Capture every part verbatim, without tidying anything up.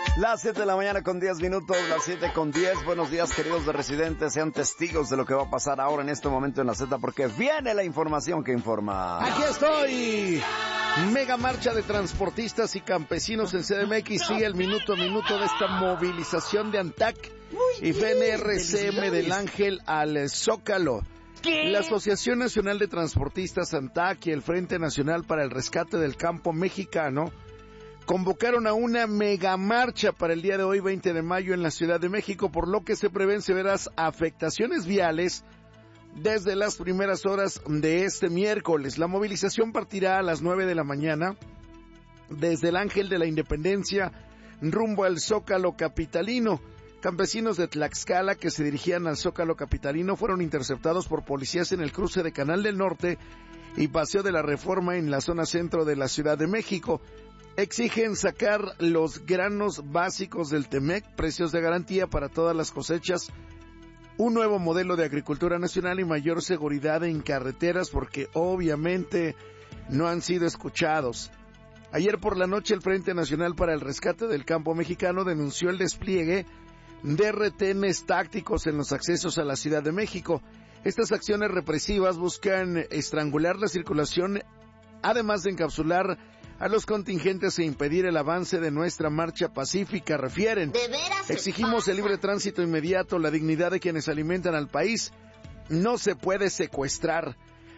Las siete de la mañana con diez minutos, las siete con diez. Buenos días, queridos de residentes. Sean testigos de lo que va a pasar ahora en este momento en la Z, porque viene la información que informa. Aquí estoy. Mega marcha de transportistas y campesinos en C D M X. Sigue el minuto a minuto de esta movilización de ANTAC y F N R C M del Ángel al Zócalo. ¿Qué? La Asociación Nacional de Transportistas ANTAC y el Frente Nacional para el Rescate del Campo Mexicano convocaron a una mega marcha para el día de hoy, veinte de mayo, en la Ciudad de México, por lo que se prevén severas afectaciones viales desde las primeras horas de este miércoles. La movilización partirá a las nueve de la mañana desde el Ángel de la Independencia rumbo al Zócalo capitalino. Campesinos de Tlaxcala que se dirigían al Zócalo capitalino fueron interceptados por policías en el cruce de Canal del Norte y Paseo de la Reforma en la zona centro de la Ciudad de México. Exigen sacar los granos básicos del Temec, precios de garantía para todas las cosechas, un nuevo modelo de agricultura nacional y mayor seguridad en carreteras, porque obviamente no han sido escuchados. Ayer por la noche el Frente Nacional para el Rescate del Campo Mexicano denunció el despliegue de retenes tácticos en los accesos a la Ciudad de México. Estas acciones represivas buscan estrangular la circulación, además de encapsular a los contingentes e impedir el avance de nuestra marcha pacífica, refieren. ¿De veras? Exigimos el libre tránsito inmediato, la dignidad de quienes alimentan al país. No se puede secuestrar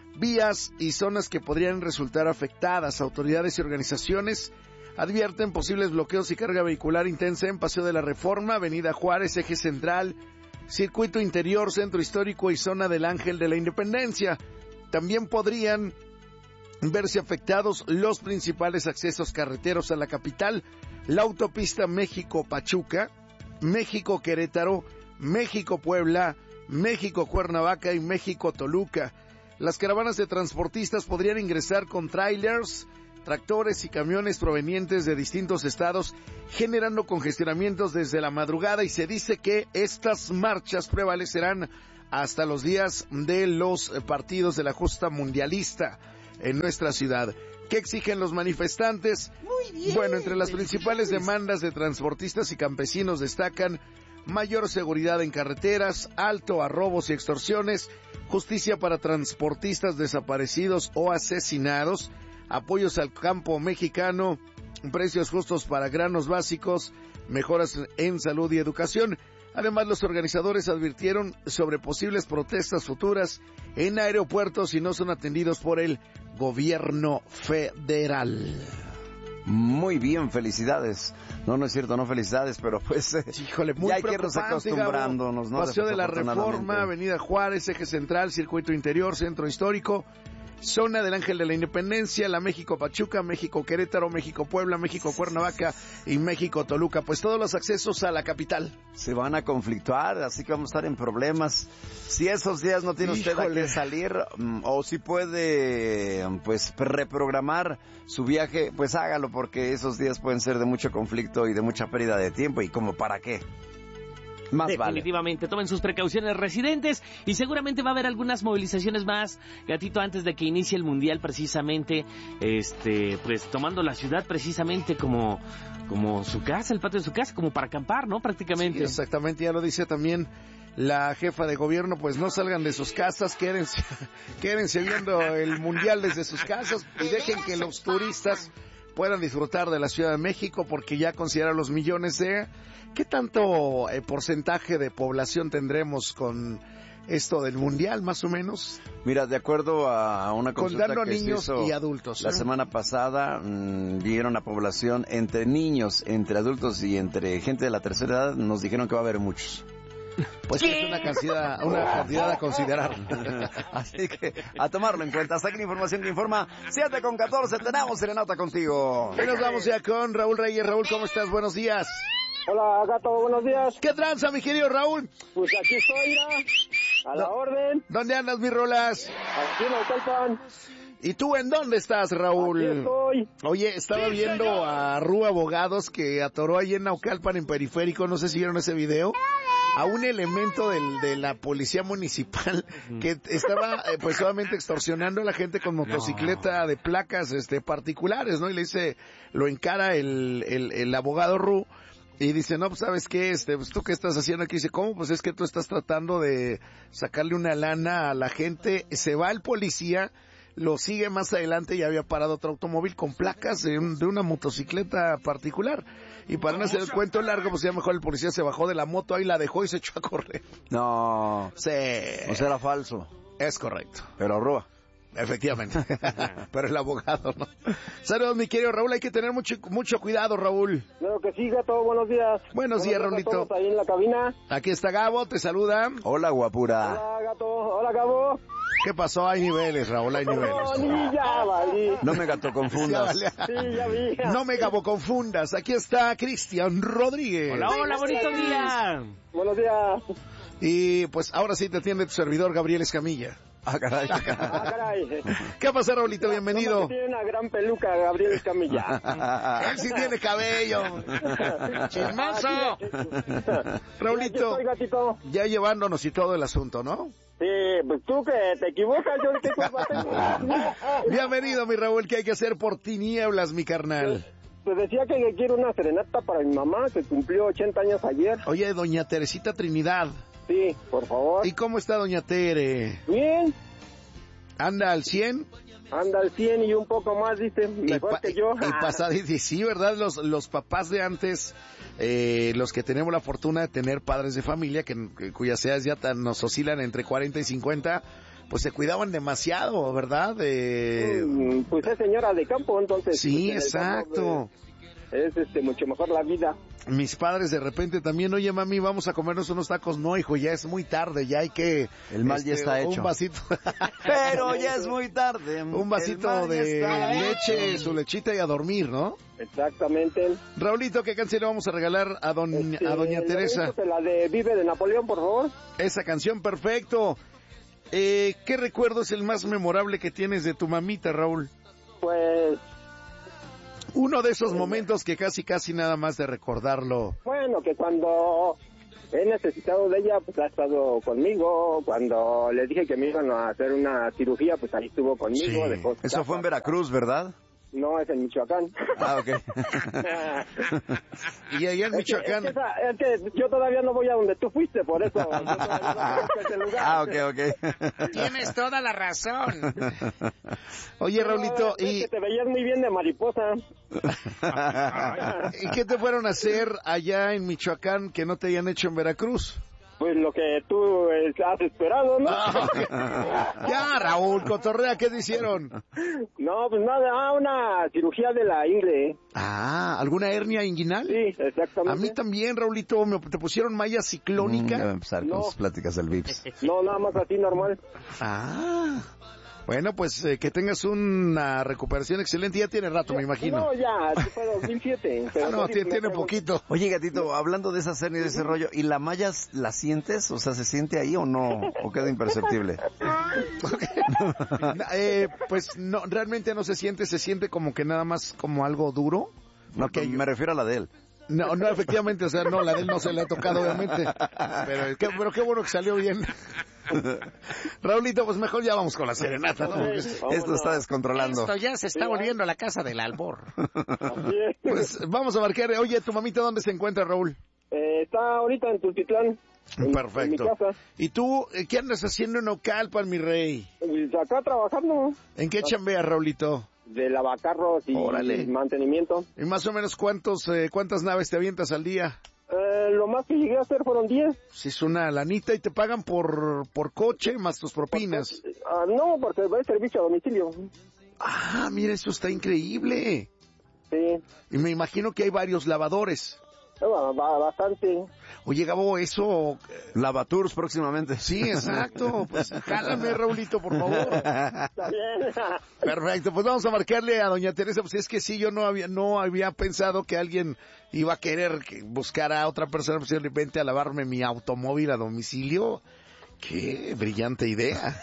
vías y zonas que podrían resultar afectadas. Autoridades y organizaciones advierten posibles bloqueos y carga vehicular intensa en Paseo de la Reforma, Avenida Juárez, Eje Central, Circuito Interior, Centro Histórico y Zona del Ángel de la Independencia. También podrían verse afectados los principales accesos carreteros a la capital, la autopista México-Pachuca, México-Querétaro, México-Puebla, México-Cuernavaca y México-Toluca. Las caravanas de transportistas podrían ingresar con trailers, tractores y camiones provenientes de distintos estados, generando congestionamientos desde la madrugada, y se dice que estas marchas prevalecerán hasta los días de los partidos de la justa mundialista en nuestra ciudad. ¿Qué exigen los manifestantes? Muy bien. Bueno, entre las principales demandas de transportistas y campesinos destacan mayor seguridad en carreteras, alto a robos y extorsiones, justicia para transportistas desaparecidos o asesinados, apoyos al campo mexicano, precios justos para granos básicos, mejoras en salud y educación. Además, los organizadores advirtieron sobre posibles protestas futuras en aeropuertos si no son atendidos por el gobierno federal. Muy bien, felicidades. No, no es cierto, no felicidades, pero pues eh, Híjole, muy ya hay que irnos acostumbrándonos, ¿no? Paseo de la Reforma, Avenida Juárez, Eje Central, Circuito Interior, Centro Histórico, Zona del Ángel de la Independencia, la México-Pachuca, México-Querétaro, México-Puebla, México-Cuernavaca y México-Toluca. Pues todos los accesos a la capital se van a conflictuar, así que vamos a estar en problemas. Si esos días no tiene usted a qué salir, o si puede, pues, reprogramar su viaje, pues hágalo, porque esos días pueden ser de mucho conflicto y de mucha pérdida de tiempo, y como para qué. Más Definitivamente, vale. Tomen sus precauciones, residentes, y seguramente va a haber algunas movilizaciones más, Gatito, antes de que inicie el Mundial, precisamente, este, pues tomando la ciudad precisamente como, como su casa, el patio de su casa, como para acampar, ¿no? Prácticamente. Sí, exactamente, ya lo dice también la jefa de gobierno, pues no salgan de sus casas, quédense, quédense viendo el Mundial desde sus casas y dejen que los turistas puedan disfrutar de la Ciudad de México, porque ya considera los millones de... ¿Qué tanto eh, porcentaje de población tendremos con esto del Mundial, más o menos? Mira, de acuerdo a una consulta Contando que niños se hizo y adultos, la ¿eh? semana pasada, mmm, vieron la población entre niños, entre adultos y entre gente de la tercera edad, nos dijeron que va a haber muchos. Pues es una cantidad, una cantidad a considerar. Así que a tomarlo en cuenta. Hasta aquí la información que informa. siete con catorce, tenemos Serenata contigo. Y nos vamos ya con Raúl Reyes. Raúl, ¿cómo estás? Buenos días. Hola, Gato, buenos días. ¿Qué tranza, mi querido Raúl? Pues aquí estoy, mira, a la No. orden. ¿Dónde andas, mis rolas? Aquí en Naucalpan. ¿Y tú en dónde estás, Raúl? Aquí estoy. Oye, estaba viendo a Ru Abogados que atoró ahí en Naucalpan, en Periférico, no sé si vieron ese video, a un elemento del, de la policía municipal que estaba eh, pues solamente extorsionando a la gente con motocicleta no. de placas este particulares, ¿no? Y le dice, lo encara el, el, el abogado Ru, Y dice, no, pues, ¿sabes qué? Este, pues, ¿tú qué estás haciendo aquí? Dice, ¿cómo? Pues es que tú estás tratando de sacarle una lana a la gente. Se va el policía, lo sigue más adelante y había parado otro automóvil con placas de, un, de una motocicleta particular. Y para no hacer el cuento largo, pues ya mejor el policía se bajó de la moto, ahí la dejó y se echó a correr. No. Sí. O sea, era falso. Es correcto. Pero roba. Efectivamente. Pero el abogado, ¿no? Saludos, mi querido Raúl. Hay que tener mucho mucho cuidado, Raúl. Claro que sí, Gato. Buenos días. Buenos días, Raulito. Todos ahí en la cabina. Aquí está Gabo, te saluda. Hola, guapura. Hola, Gato. Hola, Gabo. ¿Qué pasó? Hay niveles, Raúl, hay niveles. No, ni ya, valí. No me gato confundas. Ya vale. Sí, ya vi. No me Gabo confundas. Aquí está Cristian Rodríguez. Hola, hola, bonito día. Buenos días. Y pues ahora sí te atiende tu servidor, Gabriel Escamilla. Ah, caray. Ah, caray. ¿Qué pasa, Raulito? Bienvenido. Nomás que tiene una gran peluca, Gabriel Escamilla. Él sí tiene cabello. Chismoso. Raulito, Aquí estoy, gatito. ya llevándonos y todo el asunto, ¿no? Sí, pues tú que te equivocas, yo qué culpa tengo. Bienvenido, mi Raúl, ¿qué hay que hacer por tinieblas, mi carnal? Te decía que quiero una serenata para mi mamá, que cumplió ochenta años ayer. Oye, doña Teresita Trinidad. Sí, por favor. ¿Y cómo está doña Tere? Bien, ¿Anda al cien? anda al cien y un poco más, dice, mejor pa- que yo. Y pasadito, y sí, ¿verdad? Los, los papás de antes, eh, los que tenemos la fortuna de tener padres de familia, que, que cuyas edades ya tan, nos oscilan entre cuarenta y cincuenta, pues se cuidaban demasiado, ¿verdad? Eh, Mm, Pues es señora de campo, entonces. sí, pues, en el campo, exacto. pues, es este mucho mejor la vida. Mis padres de repente también, oye mami, vamos a comernos unos tacos. No, hijo, ya es muy tarde, ya hay que... El mal ya está hecho. Un vasito. Pero ya es muy tarde. Un vasito El mal ya de está leche, hecho. su lechita y a dormir, ¿no? Exactamente. Raulito, ¿qué canción le vamos a regalar a, don, Este, a doña le Teresa? aviento La de Vive de Napoleón, por favor. Esa canción, perfecto. Eh, ¿Qué recuerdo es el más memorable que tienes de tu mamita, Raúl? Pues, Uno de esos momentos que casi, casi nada más de recordarlo. bueno, que cuando he necesitado de ella, pues ha estado conmigo. Cuando le dije que me iban a hacer una cirugía, pues ahí estuvo conmigo. Sí. dejó su Eso fue en casa. Veracruz, ¿verdad? No, es en Michoacán. Ah, ok. Y allá en Es que, Michoacán... es, que esa- es que yo todavía no voy a donde tú fuiste, por eso. Yo todavía no conozco ese lugar. Ah, ok, ok. Tienes toda la razón. Oye, Pero, Raulito, es ¿y, que te veías muy bien de mariposa. ¿y qué te fueron a hacer allá en Michoacán que no te hayan hecho en Veracruz? Pues lo que tú eh, has esperado, ¿no? Ya, Raúl, cotorrea, ¿qué te hicieron? No, pues nada, ah, una cirugía de la ingle. Ah, ¿alguna hernia inguinal? Sí, exactamente. A mí también, Raulito, me, te pusieron malla Mm, ciclónica. ya va a empezar con No. sus pláticas del Vips. No, nada más así normal. Ah, bueno, pues eh, que tengas una recuperación excelente. Ya tiene rato, me imagino. No, ya, sí fue dos mil siete. Pero Ah, no, sí, tiene, me tiene pregun- poquito. Oye, gatito, hablando de esa hernia y de ese rollo, ¿y la malla la sientes? O sea, ¿se siente ahí o no? ¿O queda imperceptible? Eh, pues no, realmente no se siente, se siente como que nada más como algo duro. No, que me refiero a la de él. No, no, efectivamente, o sea, no, la de él no se le ha tocado, obviamente. Pero qué, pero qué bueno que salió bien. Raulito, pues mejor ya vamos con la serenata, ¿no? Porque Sí, Esto vámonos. está descontrolando. esto ya se está Sí, volviendo a la casa del albor. Así es. Pues vamos a marcar. Oye, ¿tu mamita dónde se encuentra, Raúl? Eh, está ahorita en Tultitlán. En, Perfecto. En mi casa. ¿Y tú eh, qué andas haciendo en Ocalpan, mi rey? Pues acá trabajando ¿En qué chambeas, Raulito? de lavacarros y Órale. mantenimiento. ¿Y más o menos cuántos, eh, cuántas naves te avientas al día? Eh, lo más que llegué a hacer fueron diez. Si es una lanita y te pagan por, por coche más tus propinas. Ah, no, porque va el servicio a domicilio. Ah, mira, eso está increíble. Sí, Y me imagino que hay varios lavadores. va, va bastante. Oye, Gabo, eso... Lavatours próximamente. Sí, exacto. Pues jálame, Raulito, por favor. Está bien. Perfecto, pues vamos a marcarle a doña Teresa, pues es que sí, yo no había, no había pensado que alguien iba a querer que buscar a otra persona, posiblemente a lavarme mi automóvil a domicilio. Qué brillante idea.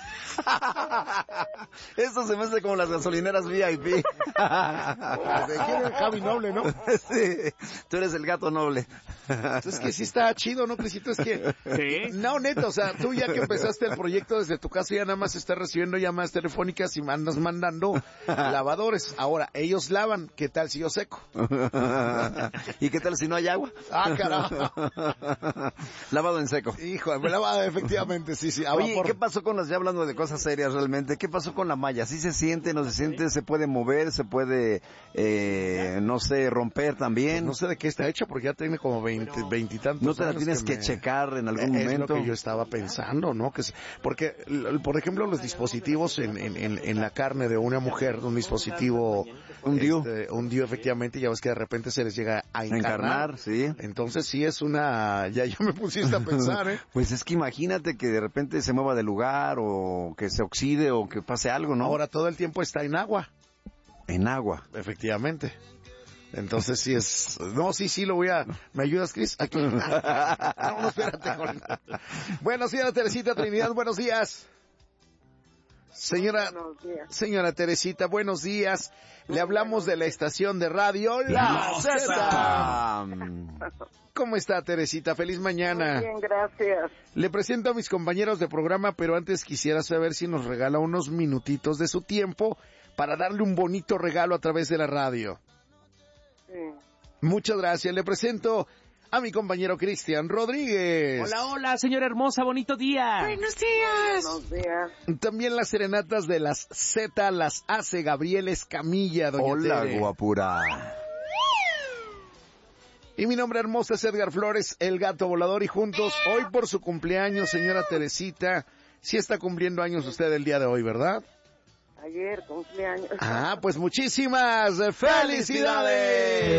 Esto se me hace como las gasolineras V I P. De quién es Javi Noble, ¿no? Sí, tú eres el gato noble. Es que sí está chido, ¿no, Crisito? Es que... ¿Sí? No, neto, o sea, tú ya que empezaste el proyecto desde tu casa ya nada más estás recibiendo llamadas telefónicas y mandas mandando lavadores. Ahora, ellos lavan, ¿qué tal si yo seco? ¿Y qué tal si no hay agua? Ah, carajo. Lavado en seco. Hijo, lavado, efectivamente, sí, sí. Oye, vapor. ¿qué pasó con las, ya hablando de cosas serias realmente, qué pasó con la malla? ¿Sí se siente, no se siente, se puede mover, se puede, eh, no sé, romper también? No sé de qué está hecha porque ya tiene como veinte, veintitantos ¿No te la años tienes que, me... checar en algún es momento? Es lo que yo estaba pensando, ¿no? Que es... Porque, por ejemplo, los dispositivos en, en, en, en la carne de una mujer, un dispositivo... Un D I U. Este, un D I U, efectivamente, ya ves que de repente se les llega a encarnar. Encarnar, sí. Entonces sí es una... Ya, ya me pusiste a pensar, ¿eh? Pues es que imagínate que de repente se mueva de lugar o que se oxide o que pase algo, ¿no? Ahora todo el tiempo está en agua. En agua. Efectivamente. Entonces sí es... No, sí, sí, lo voy a... ¿Me ayudas, Cris? Aquí. No, no, espérate. Con... Bueno, señora Teresita Trinidad, buenos días. Señora, señora Teresita, buenos días. Le hablamos de la estación de radio La Zeta. ¿Cómo está, Teresita? Feliz mañana. Muy bien, gracias. Le presento a mis compañeros de programa, pero antes quisiera saber si nos regala unos minutitos de su tiempo para darle un bonito regalo a través de la radio. Sí. Muchas gracias. Le presento a mi compañero Cristian Rodríguez. Hola, hola, señora hermosa, bonito día. Buenos días. Buenos días. También las serenatas de las Z las hace Gabriel Escamilla, doña Hola, Tere. guapura. Y mi nombre hermoso es Edgar Flores, el gato volador, y juntos, hoy por su cumpleaños, señora Teresita, sí está cumpliendo años usted el día de hoy, ¿verdad? Ayer cumpleaños. Ah, pues muchísimas felicidades.